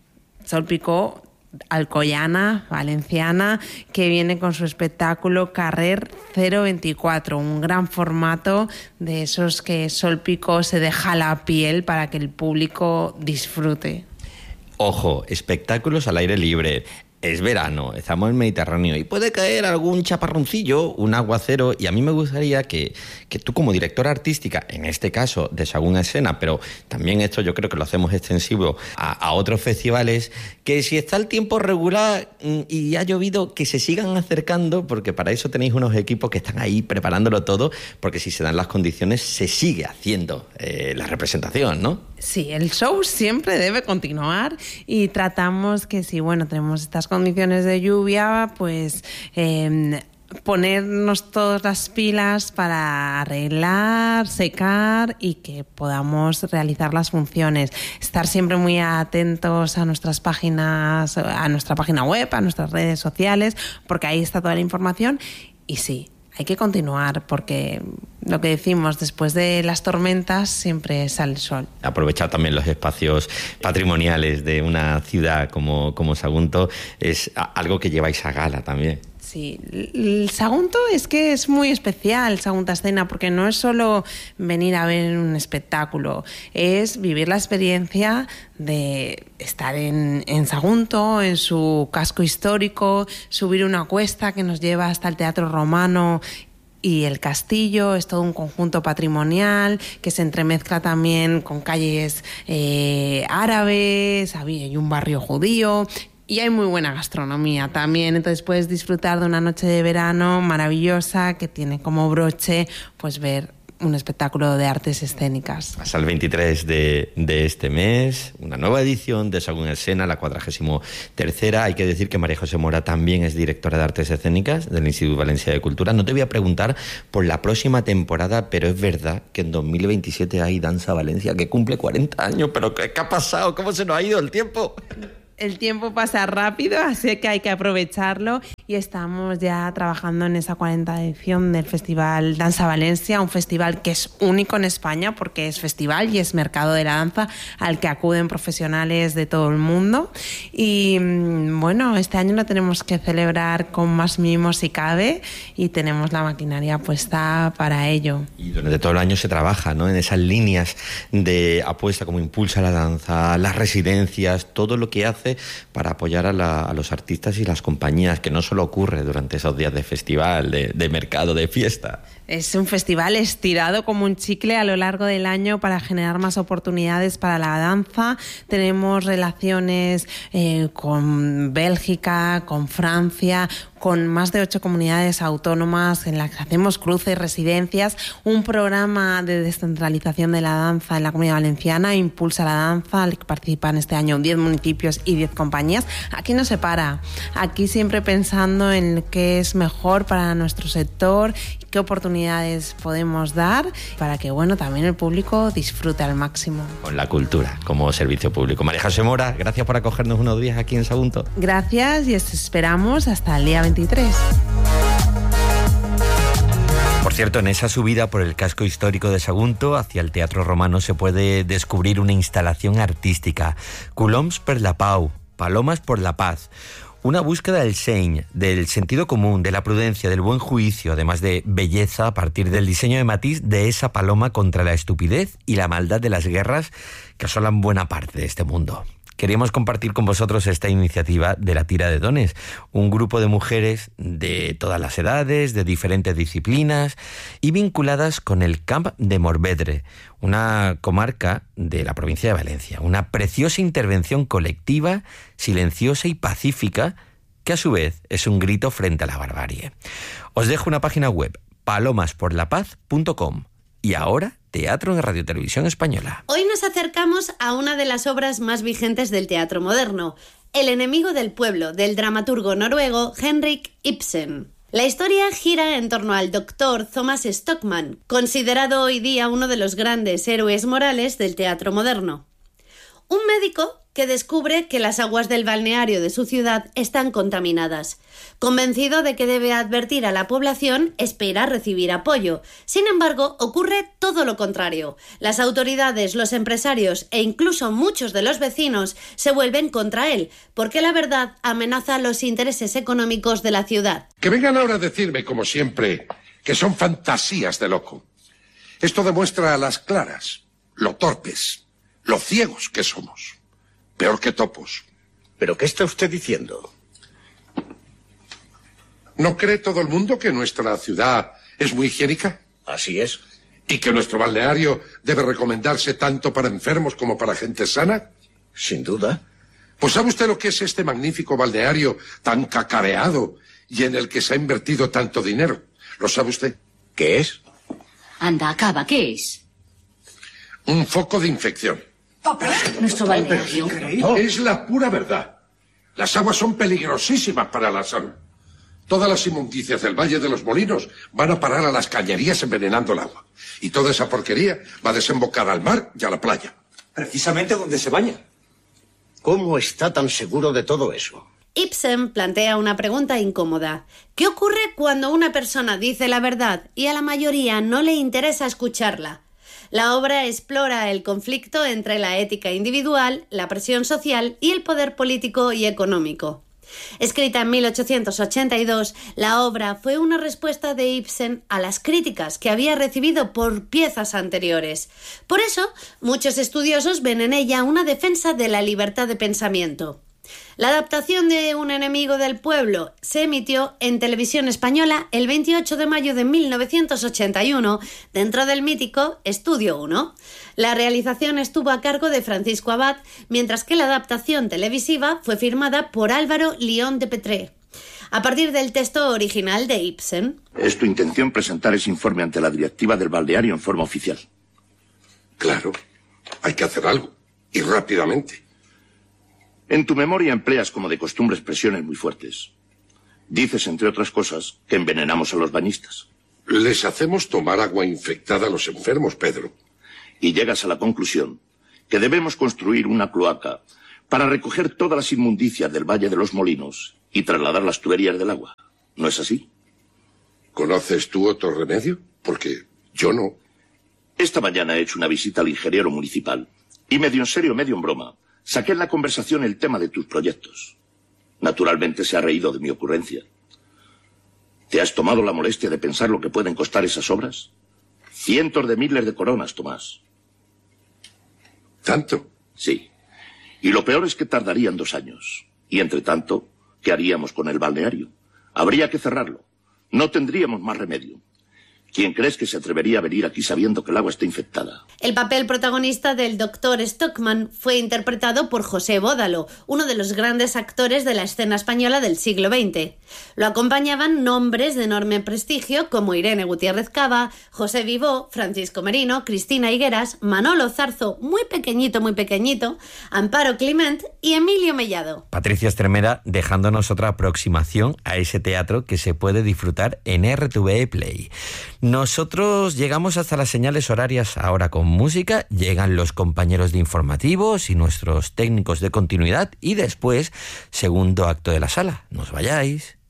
Speaker 14: Sol Picó, alcoyana, valenciana, que viene con su espectáculo Carrer cero veinticuatro, un gran formato de esos que Sol Picó se deja la piel para que el público disfrute.
Speaker 1: Ojo, espectáculos al aire libre. Es verano, estamos en Mediterráneo y puede caer algún chaparroncillo, un aguacero, y a mí me gustaría que, que tú, como directora artística, en este caso de Sagunta Escena, pero también esto yo creo que lo hacemos extensivo a, a otros festivales, que si está el tiempo regular y ha llovido, que se sigan acercando, porque para eso tenéis unos equipos que están ahí preparándolo todo, porque si se dan las condiciones se sigue haciendo eh, la representación, ¿no?
Speaker 14: Sí, el show siempre debe continuar, y tratamos que si, bueno, tenemos estas condiciones de lluvia, pues eh, ponernos todas las pilas para arreglar, secar y que podamos realizar las funciones. Estar siempre muy atentos a nuestras páginas, a nuestra página web, a nuestras redes sociales, porque ahí está toda la información. Y sí, hay que continuar, porque lo que decimos, después de las tormentas siempre sale el sol.
Speaker 1: Aprovechar también los espacios patrimoniales de una ciudad como, como Sagunto es algo que lleváis a gala también.
Speaker 14: Sí, el Sagunto es que es muy especial, Sagunta Escena, porque no es solo venir a ver un espectáculo, es vivir la experiencia de estar en, en Sagunto, en su casco histórico, subir una cuesta que nos lleva hasta el Teatro Romano y el castillo. Es todo un conjunto patrimonial que se entremezcla también con calles eh, árabes, hay un barrio judío, Y hay muy buena gastronomía también, entonces puedes disfrutar de una noche de verano maravillosa que tiene como broche pues ver un espectáculo de artes escénicas.
Speaker 1: Hasta el veintitrés de, de este mes, una nueva edición de Sagún el Sena, la cuadragésimo tercera. Hay que decir que María José Mora también es directora de artes escénicas del Instituto Valencia de Cultura. No te voy a preguntar por la próxima temporada, pero es verdad que en dos mil veintisiete hay Danza Valencia, que cumple cuarenta años. ¿Pero qué, qué ha pasado? ¿Cómo se nos ha ido el tiempo?
Speaker 14: El tiempo pasa rápido, así que hay que aprovecharlo y estamos ya trabajando en esa cuarenta edición del Festival Danza Valencia, un festival que es único en España porque es festival y es mercado de la danza al que acuden profesionales de todo el mundo. Y bueno, este año lo tenemos que celebrar con más mimos si cabe y tenemos la maquinaria puesta para ello.
Speaker 1: Y durante todo el año se trabaja, ¿no?, en esas líneas de apuesta como impulsa la danza, las residencias, todo lo que hace para apoyar a, la, a los artistas y las compañías, que no solo ocurre durante esos días de festival, de, de mercado, de fiesta.
Speaker 14: Es un festival estirado como un chicle a lo largo del año para generar más oportunidades para la danza. Tenemos relaciones eh, con Bélgica, con Francia, con más de ocho comunidades autónomas en las que hacemos cruces, residencias, un programa de descentralización de la danza en la Comunidad Valenciana, Impulsa la Danza, al que participan este año diez municipios y diez compañías. Aquí no se para, aquí siempre pensando en qué es mejor para nuestro sector, qué oportunidades podemos dar para que, bueno, también el público disfrute al máximo.
Speaker 1: Con la cultura como servicio público. María José Mora, gracias por acogernos unos días aquí en Sagunto.
Speaker 14: Gracias y os esperamos hasta el día veintitrés.
Speaker 1: Por cierto, en esa subida por el casco histórico de Sagunto hacia el Teatro Romano se puede descubrir una instalación artística, Coloms per la Pau, Palomas por la Paz. Una búsqueda del seny, del sentido común, de la prudencia, del buen juicio, además de belleza a partir del diseño de matiz de esa paloma contra la estupidez y la maldad de las guerras que asolan buena parte de este mundo. Queríamos compartir con vosotros esta iniciativa de la Tira de Dones, un grupo de mujeres de todas las edades, de diferentes disciplinas y vinculadas con el Camp de Morvedre, una comarca de la provincia de Valencia, una preciosa intervención colectiva, silenciosa y pacífica, que a su vez es un grito frente a la barbarie. Os dejo una página web, palomas por la paz punto com. Y ahora, teatro en Radio Televisión Española.
Speaker 15: Hoy nos acercamos a una de las obras más vigentes del teatro moderno, El enemigo del pueblo, del dramaturgo noruego Henrik Ibsen. La historia gira en torno al doctor Thomas Stockmann, considerado hoy día uno de los grandes héroes morales del teatro moderno. Un médico que descubre que las aguas del balneario de su ciudad están contaminadas. Convencido de que debe advertir a la población, espera recibir apoyo. Sin embargo, ocurre todo lo contrario. Las autoridades, los empresarios e incluso muchos de los vecinos se vuelven contra él, porque la verdad amenaza los intereses económicos de la ciudad.
Speaker 16: Que vengan ahora a decirme, como siempre, que son fantasías de loco. Esto demuestra a las claras lo torpes, lo ciegos que somos. Peor que topos.
Speaker 17: ¿Pero qué está usted diciendo?
Speaker 16: ¿No cree todo el mundo que nuestra ciudad es muy higiénica?
Speaker 17: Así es.
Speaker 16: ¿Y que nuestro balneario debe recomendarse tanto para enfermos como para gente sana?
Speaker 17: Sin duda.
Speaker 16: Pues ¿sabe usted lo que es este magnífico balneario tan cacareado y en el que se ha invertido tanto dinero? ¿Lo sabe usted?
Speaker 17: ¿Qué es?
Speaker 18: Anda, acaba, ¿qué es?
Speaker 16: Un foco de infección.
Speaker 18: Nuestro balneario.
Speaker 16: Es la pura verdad. Las aguas son peligrosísimas para la salud. Todas las inmundicias del Valle de los Molinos van a parar a las cañerías envenenando el agua. Y toda esa porquería va a desembocar al mar y a la playa.
Speaker 17: Precisamente donde se baña. ¿Cómo está tan seguro de todo eso?
Speaker 15: Ibsen plantea una pregunta incómoda. ¿Qué ocurre cuando una persona dice la verdad y a la mayoría no le interesa escucharla? La obra explora el conflicto entre la ética individual, la presión social y el poder político y económico. Escrita en mil ochocientos ochenta y dos, la obra fue una respuesta de Ibsen a las críticas que había recibido por piezas anteriores. Por eso, muchos estudiosos ven en ella una defensa de la libertad de pensamiento. La adaptación de Un enemigo del pueblo se emitió en Televisión Española el veintiocho de mayo de mil novecientos ochenta y uno dentro del mítico Estudio uno. La realización estuvo a cargo de Francisco Abad, mientras que la adaptación televisiva fue firmada por Álvaro Lión de Petré. A partir del texto original de Ibsen.
Speaker 19: ¿Es tu intención presentar ese informe ante la directiva del balneario en forma oficial?
Speaker 16: Claro, hay que hacer algo, y rápidamente.
Speaker 19: En tu memoria empleas como de costumbre expresiones muy fuertes. Dices, entre otras cosas, que envenenamos a los bañistas.
Speaker 16: Les hacemos tomar agua infectada a los enfermos, Pedro.
Speaker 19: Y llegas a la conclusión que debemos construir una cloaca para recoger todas las inmundicias del Valle de los Molinos y trasladar las tuberías del agua. ¿No es así?
Speaker 16: ¿Conoces tú otro remedio? Porque yo no.
Speaker 19: Esta mañana he hecho una visita al ingeniero municipal y medio en serio, medio en broma, saqué en la conversación el tema de tus proyectos. Naturalmente se ha reído de mi ocurrencia. ¿Te has tomado la molestia de pensar lo que pueden costar esas obras? Cientos de miles de coronas, Tomás.
Speaker 16: ¿Tanto?
Speaker 19: Sí. Y lo peor es que tardarían dos años. Y entre tanto, ¿qué haríamos con el balneario? Habría que cerrarlo. No tendríamos más remedio. ¿Quién crees que se atrevería a venir aquí sabiendo que el agua está infectada?
Speaker 15: El papel protagonista del doctor Stockman fue interpretado por José Bódalo, uno de los grandes actores de la escena española del siglo veinte. Lo acompañaban nombres de enorme prestigio como Irene Gutiérrez Cava, José Vivó, Francisco Merino, Cristina Higueras, Manolo Zarzo, muy pequeñito, muy pequeñito, Amparo Climent y Emilio Mellado.
Speaker 1: Patricia Estremera dejándonos otra aproximación a ese teatro que se puede disfrutar en R T V E Play. Nosotros llegamos hasta las señales horarias ahora con música, llegan los compañeros de informativos y nuestros técnicos de continuidad y después, segundo acto de la sala. No os vayáis.